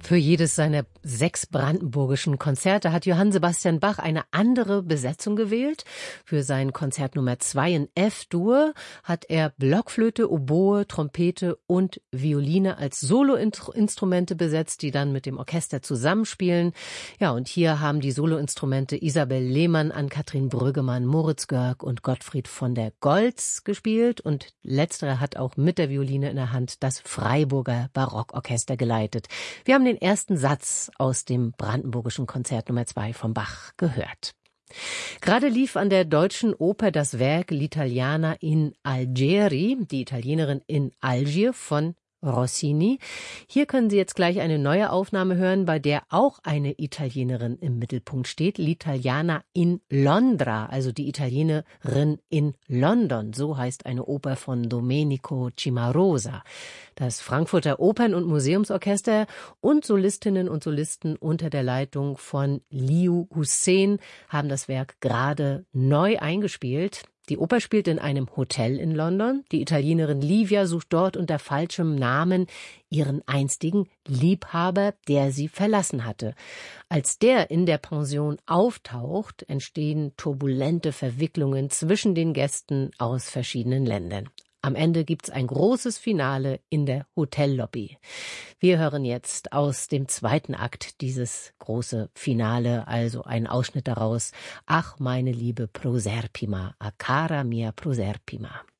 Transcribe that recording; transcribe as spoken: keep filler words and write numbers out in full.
Für jedes seiner sechs brandenburgischen Konzerte hat Johann Sebastian Bach eine andere Besetzung gewählt. Für sein Konzert Nummer zwei in F-Dur hat er Blockflöte, Oboe, Trompete und Violine als Soloinstrumente besetzt, die dann mit dem Orchester zusammenspielen. Ja, und hier haben die Soloinstrumente Isabel Lehmann, Ann-Kathrin Brüggemann, Moritz Görg und Gottfried von der Goltz gespielt. Und letztere hat auch mit der Violine in der Hand das Freiburger Barockorchester geleitet. Wir haben den ersten Satz aus dem brandenburgischen Konzert Nummer zwei von Bach gehört. Gerade lief an der Deutschen Oper das Werk L'Italiana in Algeri, die Italienerin in Algier von Rossini. Hier können Sie jetzt gleich eine neue Aufnahme hören, bei der auch eine Italienerin im Mittelpunkt steht. L'Italiana in Londra, also die Italienerin in London. So heißt eine Oper von Domenico Cimarosa. Das Frankfurter Opern- und Museumsorchester und Solistinnen und Solisten unter der Leitung von Liu Hussein haben das Werk gerade neu eingespielt. Die Oper spielt in einem Hotel in London. Die Italienerin Livia sucht dort unter falschem Namen ihren einstigen Liebhaber, der sie verlassen hatte. Als der in der Pension auftaucht, entstehen turbulente Verwicklungen zwischen den Gästen aus verschiedenen Ländern. Am Ende gibt's ein großes Finale in der Hotellobby. Wir hören jetzt aus dem zweiten Akt dieses große Finale, also einen Ausschnitt daraus. Ach, meine liebe Proserpina, a cara mia Proserpina.